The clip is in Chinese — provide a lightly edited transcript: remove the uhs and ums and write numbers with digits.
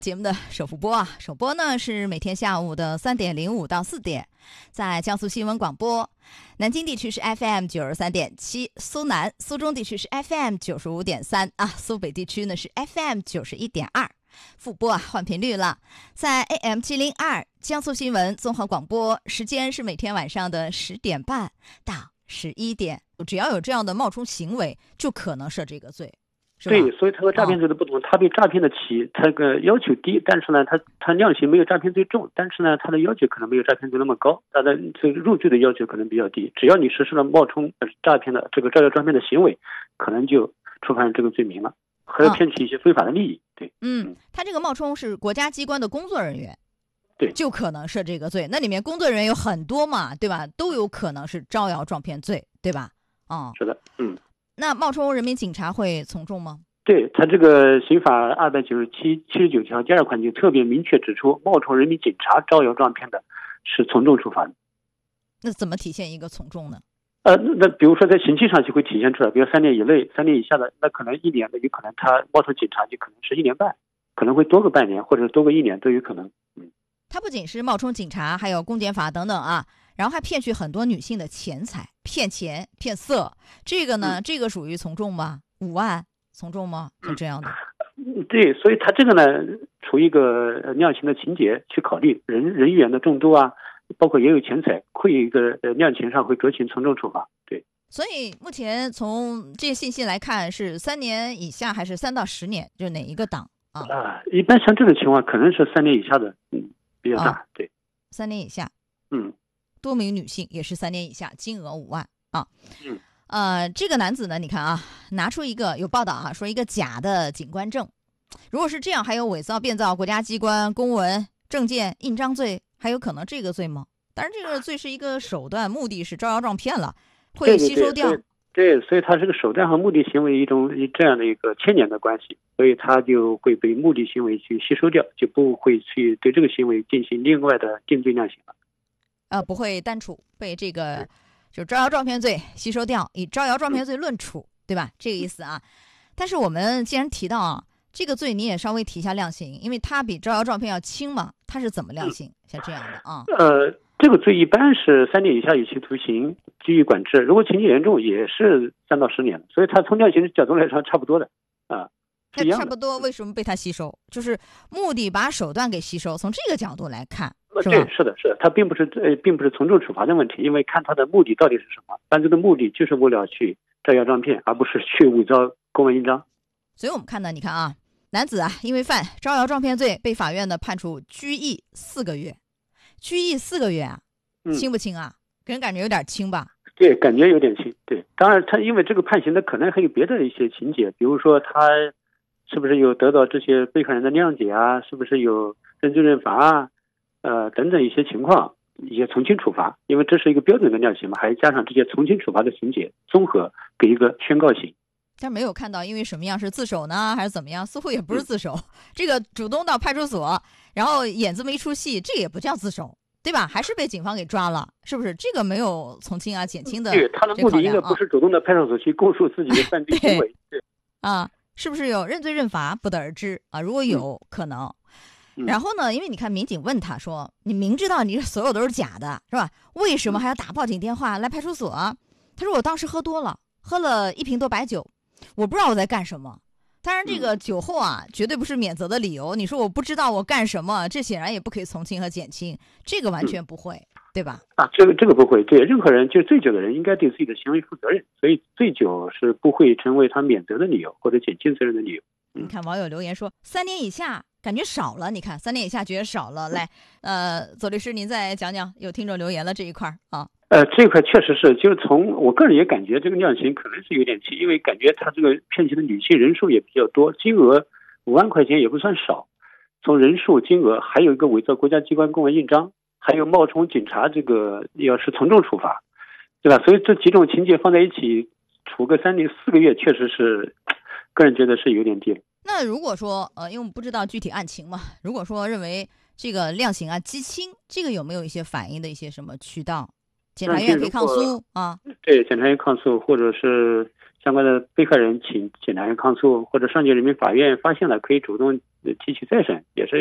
节目的首复播首播呢是每天下午的3点05到4点，在江苏新闻广播。南京地区是 FM 93.7，苏南、苏中地区是 FM 95.3苏北地区呢是 FM 91.2。复播换频率了，在 AM 702江苏新闻综合广播，时间是每天晚上的10点半到11点。只要有这样的冒充行为，就可能涉这个罪。 对，所以它和诈骗罪的不同，它对诈骗的它这个要求低，但是呢，它量刑没有诈骗罪重，但是呢，它的要求可能没有诈骗罪那么高，它的这个入罪的要求可能比较低。只要你实施了冒充诈骗的这个招摇撞骗的行为，可能就触犯这个罪名了，还要骗取一些非法的利益。对， 他这个冒充是国家机关的工作人员， 对， 就可能涉这个罪。那里面工作人员有很多嘛，对吧？都有可能是招摇撞骗罪，对吧？ 是的， 那冒充人民警察会从重吗？ 对，他这个刑法297-79条第2款就特别明确指出，冒充人民警察招摇撞骗的是从重处罚的。 那怎么体现一个从重呢？ 那比如说在刑期上就会体现出来，比如3年以内、3年以下的，那可能1年的，有可能他冒充警察就可能是1年半，可能会多个半年或者多个1年都有可能。 他不仅是冒充警察，还有公检法等等然后还骗取很多女性的钱财，骗钱骗色，这个呢，这个属于从重吗？5万从重吗？是这样的。 对，所以他这个呢，处于一个量刑的情节去考虑人员的众多包括也有钱财，会有一个量刑上会酌情从重处罚。对， 所以目前从这些信息来看，是3年以下还是3到10年？就是哪一个档一般像这种情况可能是3年以下的，比较大。对 ，3年以下。多名女性也是3年以下，金额5万这个男子呢，你看拿出一个有报道说一个假的警官证，如果是这样，还有伪造、变造国家机关公文、证件、印章罪，还有可能这个罪吗？当然，这个罪是一个手段，目的是招摇撞骗了，会吸收掉。 对，所以它是个手段和目的行为这样的一个牵连的关系，所以它就会被目的行为去吸收掉，就不会去对这个行为进行另外的定罪量刑了。 不会单处被这个就招摇撞骗罪吸收掉，以招摇撞骗罪论处，对吧？这个意思但是我们既然提到这个罪，你也稍微提一下量刑，因为它比招摇撞骗要轻嘛，它是怎么量刑？像这样的这个罪一般是3年以下有期徒刑、拘役管制，如果情节严重也是3到10年，所以它从量刑的角度来说差不多的那差不多，为什么被它吸收？就是目的把手段给吸收，从这个角度来看。 对，是的，它并不是从重处罚的问题，因为看他的目的到底是什么，犯罪的目的就是为了去招摇撞骗，而不是去伪造公文印章。 所以我们看到，你看男子因为犯招摇撞骗罪，被法院呢判处拘役4个月，拘役4个月轻不轻给人感觉有点轻吧？ 对，感觉有点轻。对，当然他因为这个判刑的可能还有别的一些情节，比如说他是不是有得到这些被害人的谅解是不是有认罪认罚等等一些情况，一些从轻处罚，因为这是一个标准的量刑嘛，还加上这些从轻处罚的情节，综合给一个宣告刑。 但没有看到因为什么样是自首呢，还是怎么样？似乎也不是自首，这个主动到派出所，然后演这么一出戏，这也不叫自首，对吧？还是被警方给抓了，是不是？这个没有从轻减轻的。 对，他的目的应该不是主动到派出所去供述自己的犯罪行为。对是不是有认罪认罚不得而知如果有可能。然后呢，因为你看民警问他说，你明知道你所有都是假的，是吧？为什么还要打报警电话来派出所？他说我当时喝多了，喝了1瓶多白酒，我不知道我在干什么。当然这个酒后绝对不是免责的理由，你说我不知道我干什么，这显然也不可以从轻和减轻，这个完全不会，对吧？ 这个不会。对，任何人就是醉酒的人应该对自己的行为负责任，所以醉酒是不会成为他免责的理由或者减轻责任的理由。 你看网友留言说3年以下感觉少了，你看3年以下觉得少了。来左律师您再讲讲，有听众留言了这一块这一块确实是，就是从我个人也感觉这个量刑可能是有点轻，因为感觉他这个骗取的女性人数也比较多，金额5万块钱也不算少。从人数、金额，还有一个伪造国家机关公文印章，还有冒充警察，这个要是从重处罚，对吧？所以这几种情节放在一起，处个3年4个月，确实是个人觉得是有点低了。 那如果说因为我们不知道具体案情嘛，如果说认为这个量刑畸轻，这个有没有一些反映的一些什么渠道？检察院可以抗诉对，检察院抗诉，或者是相关的被害人请检察院抗诉，或者上级人民法院发现了可以主动提起再审也是